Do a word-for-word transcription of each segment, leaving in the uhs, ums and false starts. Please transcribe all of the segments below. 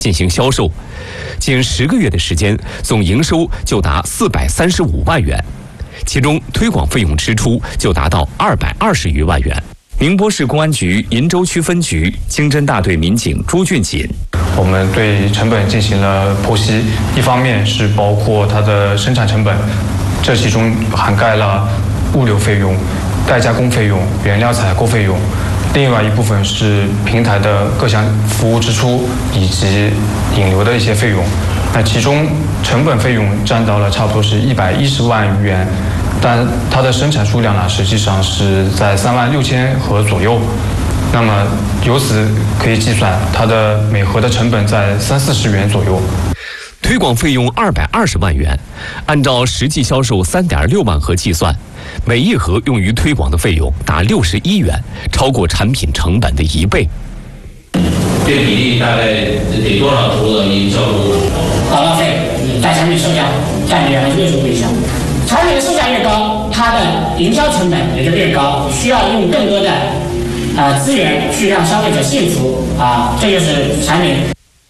进行销售，仅十个月的时间，总营收就达四百三十五万元，其中推广费用支出就达到二百二十余万元。宁波市公安局鄞州区分局经侦大队民警朱俊锦， 我们对成本进行了剖析，一方面是包括它的生产成本，这其中涵盖了物流费用、代加工费用、原料采购费用。另外一部分是平台的各项服务支出以及引流的一些费用，那其中成本费用占到了差不多是一百一十万元，但它的生产数量呢，实际上是在三万六千盒左右。那么由此可以计算，它的每盒的成本在三四十元左右。 推广费用二百二十万元，按照实际销售三点六万盒计算，每一盒用于推广的费用达六十一元，超过产品成本的一倍。 这比例大概得多少投入到营销中？ 广告费在产品售价占比百分之六十五以上。产品的售价越高，它的营销成本也就越高，需要用更多的呃资源去让消费者信服啊，这就是产品。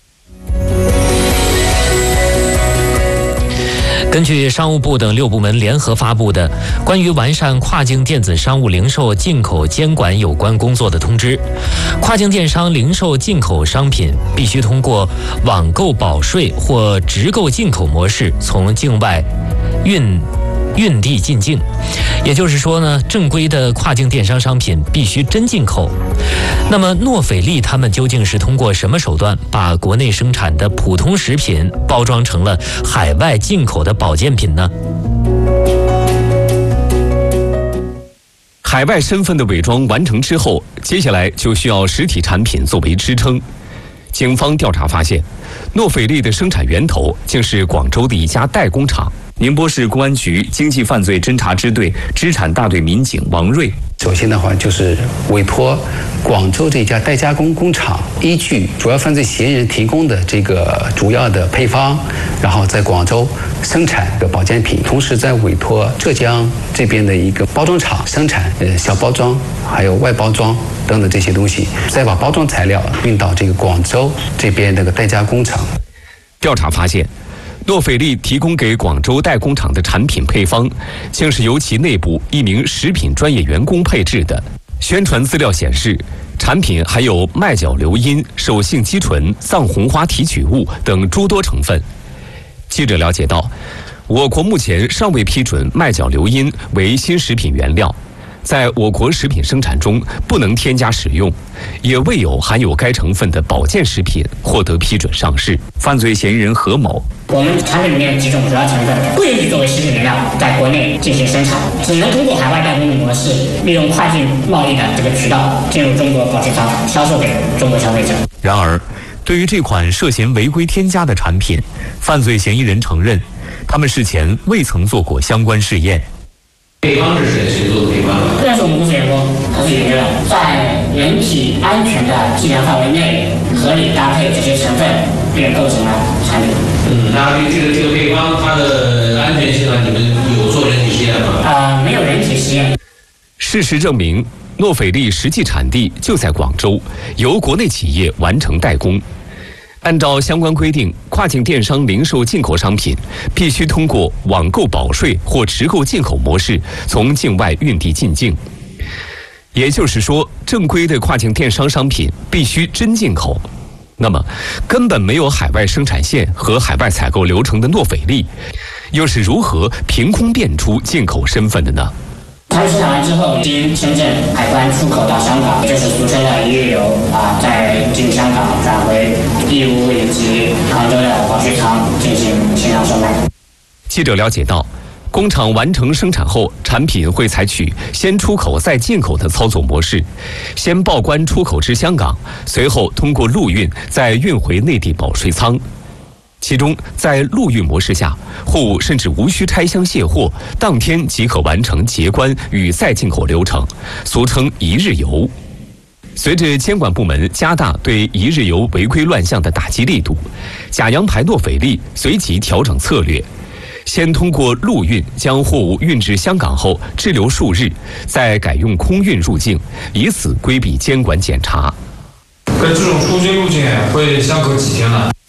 根据商务部等六部门联合发布的《关于完善跨境电子商务零售进口监管有关工作的通知》，跨境电商零售进口商品必须通过网购保税或直购进口模式从境外运运地进境，也就是说呢，正规的跨境电商商品必须真进口。那么诺斐丽他们究竟是通过什么手段把国内生产的普通食品包装成了海外进口的保健品呢？ 海外身份的伪装完成之后，接下来就需要实体产品作为支撑。警方调查发现，诺斐丽的生产源头竟是广州的一家代工厂。宁波市公安局经济犯罪侦查支队支产大队民警王瑞， 首先的话就是委托广州这家代加工工厂，依据主要犯罪嫌疑人提供的这个主要的配方，然后在广州生产的保健品，同时再委托浙江这边的一个包装厂生产呃小包装还有外包装等等这些东西，再把包装材料运到这个广州这边那个代加工厂。 调查发现，诺斐丽提供给广州代工厂的产品配方，竟是由其内部一名食品专业员工配制的。宣传资料显示，产品含有麦角硫因、手性肌醇、藏红花提取物等诸多成分。记者了解到，我国目前尚未批准麦角硫因为新食品原料，在我国食品生产中不能添加使用，也未有含有该成分的保健食品获得批准上市。犯罪嫌疑人何某， 我们产品里面几种主要成分不允许作为食品原料在国内进行生产，只能通过海外代工的模式，利用跨境贸易的这个渠道进入中国保税仓，销售给中国消费者。 然而，对于这款涉嫌违规添加的产品，犯罪嫌疑人承认，他们事前未曾做过相关试验。 配方是谁谁做的配方？ 这是我们公司员工他自己觉得，在人体安全的计量范围内，合理搭配这些成分，便构成了产品。 嗯，那这个这个配方它的安全性啊，你们有做人体实验吗？ 啊、呃，没有人体实验。 事实证明，诺斐丽实际产地就在广州，由国内企业完成代工。按照相关规定，跨境电商零售进口商品必须通过网购保税或直购进口模式从境外运地进境。也就是说，正规的跨境电商商品必须真进口。那么，根本没有海外生产线和海外采购流程的诺斐丽，又是如何凭空变出进口身份的呢？ 产品生产完之后，经深圳海关出口到香港，就是俗称的一日游啊，再经香港转回义乌以及杭州的保税仓进行线上售卖。 记者了解到，工厂完成生产后，产品会采取先出口再进口的操作模式，先报关出口至香港，随后通过陆运再运回内地保税仓。其中，在陆运模式下，货物甚至无需拆箱卸货，当天即可完成结关与再进口流程，俗称一日游。随着监管部门加大对一日游违规乱象的打击力度，假洋牌诺斐丽随即调整策略，先通过陆运将货物运至香港后滞留数日，再改用空运入境，以此规避监管检查。 跟这种出境路径会相隔几天呢？